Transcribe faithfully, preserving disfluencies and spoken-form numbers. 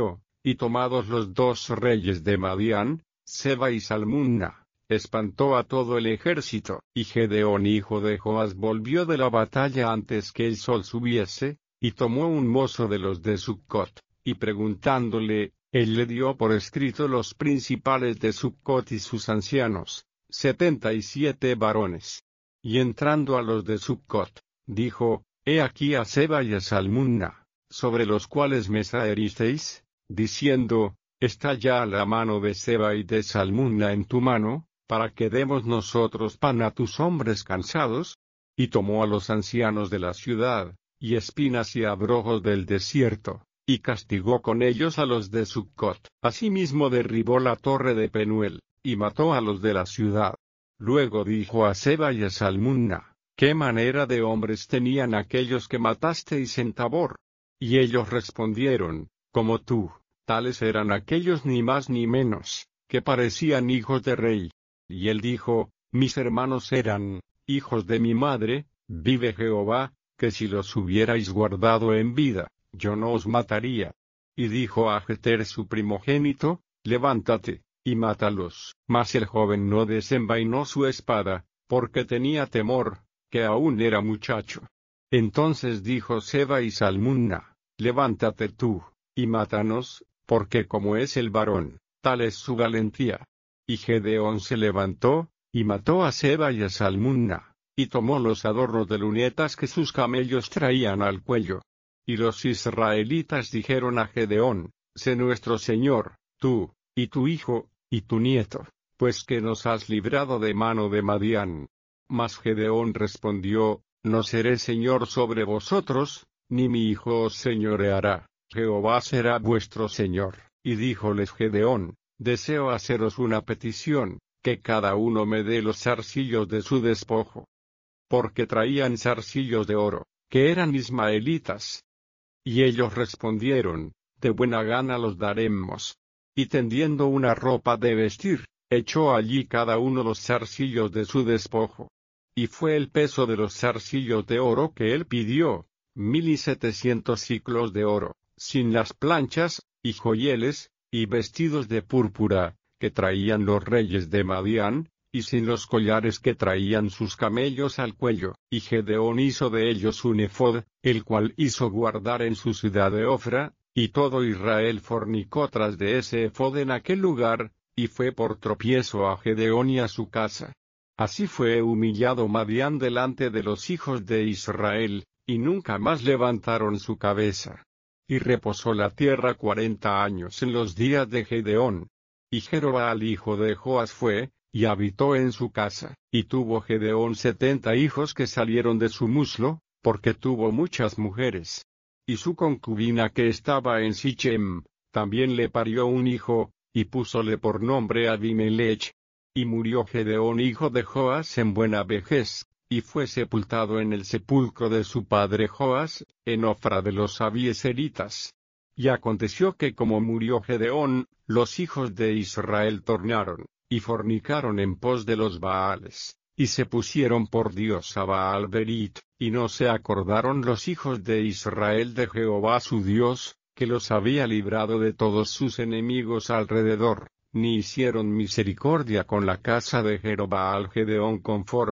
y tomados los dos reyes de Madián, Seba y Salmunna, espantó a todo el ejército. Y Gedeón hijo de Joas volvió de la batalla antes que el sol subiese, y tomó un mozo de los de Succot, y preguntándole, él le dio por escrito los principales de Succot y sus ancianos, setenta y siete varones. Y entrando a los de Succot, dijo, he aquí a Seba y a Salmunna, sobre los cuales me saheristeis, diciendo, está ya la mano de Seba y de Salmunna en tu mano, para que demos nosotros pan a tus hombres cansados. Y tomó a los ancianos de la ciudad, y espinas y abrojos del desierto, y castigó con ellos a los de Succot. Asimismo derribó la torre de Penuel, y mató a los de la ciudad. Luego dijo a Seba y a Salmunna, ¿qué manera de hombres tenían aquellos que matasteis en Tabor? Y ellos respondieron, como tú, tales eran aquellos ni más ni menos, que parecían hijos de rey. Y él dijo, mis hermanos eran, hijos de mi madre, vive Jehová, que si los hubierais guardado en vida, yo no os mataría. Y dijo a Jeter su primogénito, levántate, y mátalos. Mas el joven no desenvainó su espada, porque tenía temor, que aún era muchacho. Entonces dijo Seba y Salmunna, levántate tú, y mátanos, porque como es el varón, tal es su valentía. Y Gedeón se levantó, y mató a Seba y a Salmunna, y tomó los adornos de lunetas que sus camellos traían al cuello. Y los israelitas dijeron a Gedeón, sé nuestro señor, tú, y tu hijo, y tu nieto, pues que nos has librado de mano de Madián. Mas Gedeón respondió, no seré señor sobre vosotros, ni mi hijo os señoreará, Jehová será vuestro señor. Y díjoles Gedeón, deseo haceros una petición, que cada uno me dé los zarcillos de su despojo. Porque traían zarcillos de oro, que eran ismaelitas. Y ellos respondieron, de buena gana los daremos. Y tendiendo una ropa de vestir, echó allí cada uno los zarcillos de su despojo. Y fue el peso de los zarcillos de oro que él pidió, mil y setecientos siclos de oro, sin las planchas, y joyeles, y vestidos de púrpura, que traían los reyes de Madián, y sin los collares que traían sus camellos al cuello. Y Gedeón hizo de ellos un ephod, el cual hizo guardar en su ciudad de Ofra, y todo Israel fornicó tras de ese ephod en aquel lugar, y fue por tropiezo a Gedeón y a su casa. Así fue humillado Madián delante de los hijos de Israel, y nunca más levantaron su cabeza. Y reposó la tierra cuarenta años en los días de Gedeón. Y Jerobbaal hijo de Joas fue, y habitó en su casa. Y tuvo Gedeón setenta hijos que salieron de su muslo, porque tuvo muchas mujeres. Y su concubina que estaba en Sichem, también le parió un hijo, y púsole por nombre Abimelech. Y murió Gedeón hijo de Joas en buena vejez, y fue sepultado en el sepulcro de su padre Joas, en Ofra de los abieseritas. Y aconteció que como murió Gedeón, los hijos de Israel tornaron, y fornicaron en pos de los Baales, y se pusieron por Dios a Baal-Berit, y no se acordaron los hijos de Israel de Jehová su Dios, que los había librado de todos sus enemigos alrededor, ni hicieron misericordia con la casa de Jerobbaal Gedeón conforme